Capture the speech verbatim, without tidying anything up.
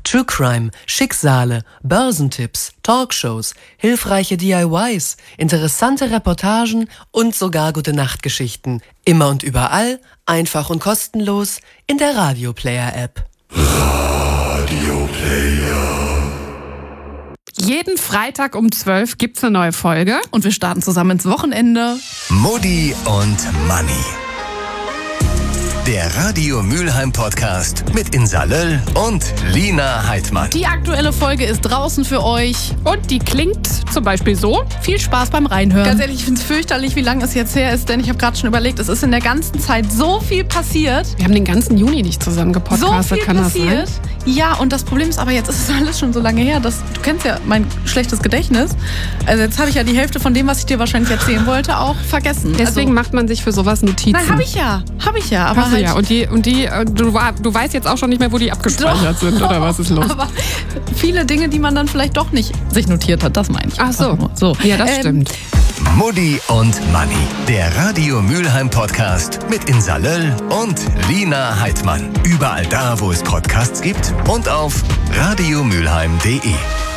True Crime, Schicksale, Börsentipps, Talkshows, hilfreiche D I Ys, interessante Reportagen und sogar Gute-Nacht-Geschichten. Immer und überall, einfach und kostenlos in der Radio-Player-App. Radio-Player. Jeden Freitag um zwölf gibt's eine neue Folge. Und wir starten zusammen ins Wochenende. Mutti und Manni. Der Radio Mülheim Podcast mit Insa Löll und Lina Heidmann. Die aktuelle Folge ist draußen für euch. Und die klingt zum Beispiel so. Viel Spaß beim Reinhören. Ganz ehrlich, ich finde es fürchterlich, wie lange es jetzt her ist, denn ich habe gerade schon überlegt, es ist in der ganzen Zeit so viel passiert. Wir haben den ganzen Juni nicht zusammen gepodcastet, so viel kann passiert. das sein? Ja, und das Problem ist aber, jetzt ist es alles schon so lange her, dass, du kennst ja mein schlechtes Gedächtnis. Also jetzt habe ich ja die Hälfte von dem, was ich dir wahrscheinlich erzählen wollte, auch vergessen. Deswegen also, macht man sich für sowas Notizen. Nein, habe ich ja, habe ich ja. Aber Hast du halt, ja. Und die, und die du, du weißt jetzt auch schon nicht mehr, wo die abgespeichert doch, sind, oder was ist los? Aber viele Dinge, die man dann vielleicht doch nicht sich notiert hat, das meine ich. Ach so. so. Ja, das ähm, stimmt. Mutti und Manni. Der Radio Mülheim Podcast mit Insa Löll und Lina Heidmann. Überall da, wo es Podcasts gibt und auf radiomülheim punkt de.